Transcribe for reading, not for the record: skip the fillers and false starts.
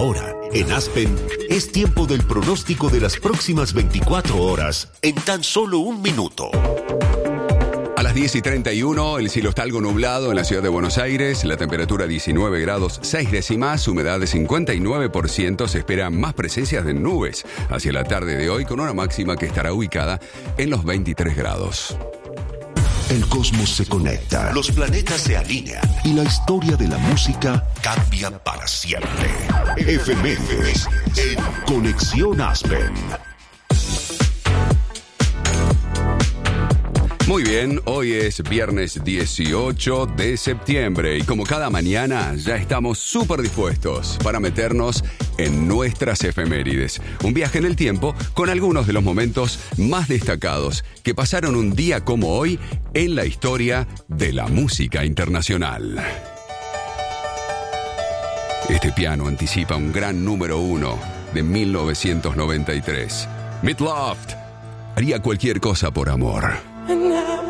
Ahora, en Aspen, es tiempo del pronóstico de las próximas 24 horas en tan solo un minuto. A las 10:31, el cielo está algo nublado en la ciudad de Buenos Aires, la temperatura 19 grados 6 décimas, humedad de 59%, se esperan más presencias de nubes hacia la tarde de hoy con una máxima que estará ubicada en los 23 grados. El cosmos se conecta, los planetas se alinean y la historia de la música cambia para siempre. Efemérides en Conexión Aspen. Muy bien, hoy es viernes 18 de septiembre y como cada mañana ya estamos súper dispuestos para meternos en nuestras efemérides. Un viaje en el tiempo con algunos de los momentos más destacados que pasaron un día como hoy en la historia de la música internacional. Este piano anticipa un gran número 1 de 1993. Meat Loaf haría cualquier cosa por amor. And